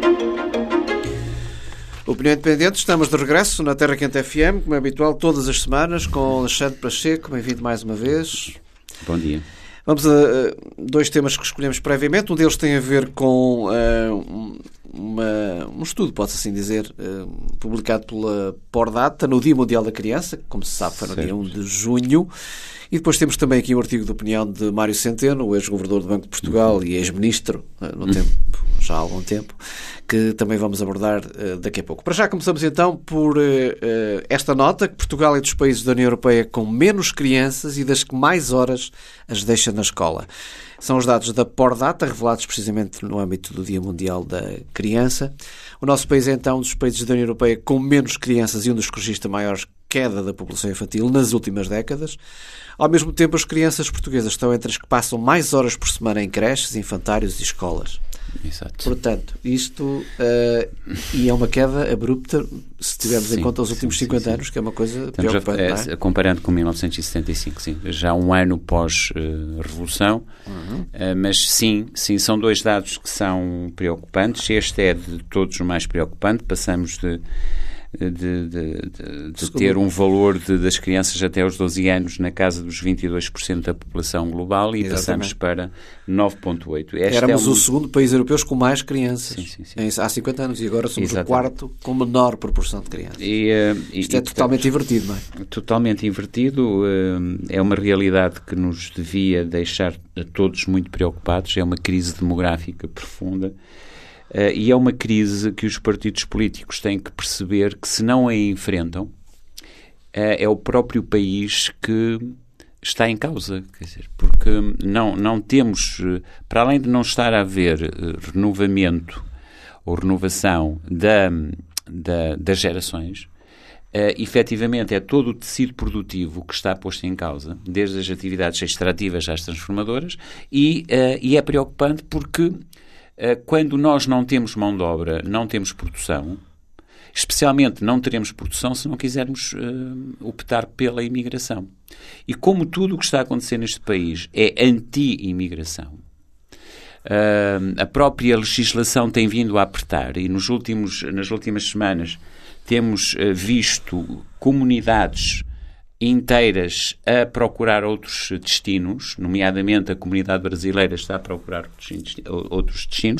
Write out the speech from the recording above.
Opinião Independente, estamos de regresso na Terra Quente FM, como é habitual, todas as semanas, com Alexandre Pacheco. Bem-vindo mais uma vez. Bom dia. Vamos a dois temas que escolhemos previamente. Um deles tem a ver com um estudo, pode-se assim dizer, publicado pela Pordata no Dia Mundial da Criança, que, como se sabe, foi no dia 1 de junho. E depois temos também aqui um artigo de opinião de Mário Centeno, o ex-governador do Banco de Portugal e ex-ministro, já há algum tempo, que também vamos abordar daqui a pouco. Para já começamos então por esta nota, que Portugal é dos países da União Europeia com menos crianças e das que mais horas as deixa na escola. São os dados da Pordata, revelados precisamente no âmbito do Dia Mundial da Criança. O nosso país é então um dos países da União Europeia com menos crianças e um dos que registra maior queda da população infantil nas últimas décadas. Ao mesmo tempo, as crianças portuguesas estão entre as que passam mais horas por semana em creches, infantários e escolas. Exato. Portanto, isto e é uma queda abrupta, se tivermos em conta os últimos 50 anos, que é uma coisa preocupante, não é? Comparando com 1975, sim. Já um ano pós-revolução, mas sim, são dois dados que são preocupantes. Este é de todos o mais preocupante. Passamos de ter um valor das crianças até aos 12 anos na casa dos 22% da população global e passamos para 9,8%. Éramos o segundo país europeu com mais crianças sim. Há 50 anos e agora somos o quarto com menor proporção de crianças. Isto é totalmente invertido, não é? Totalmente invertido. É uma realidade que nos devia deixar a todos muito preocupados. É uma crise demográfica profunda. E é uma crise que os partidos políticos têm que perceber que, se não a enfrentam, é o próprio país que está em causa. Quer dizer, porque não temos, para além de não estar a haver renovamento ou renovação das gerações, efetivamente é todo o tecido produtivo que está posto em causa, desde as atividades extrativas às transformadoras, e é preocupante porque quando nós não temos mão de obra, não temos produção, especialmente não teremos produção se não quisermos optar pela imigração. E como tudo o que está a acontecer neste país é anti-imigração, a própria legislação tem vindo a apertar e nas últimas semanas temos visto comunidades inteiras a procurar outros destinos, nomeadamente a comunidade brasileira está a procurar outros destinos.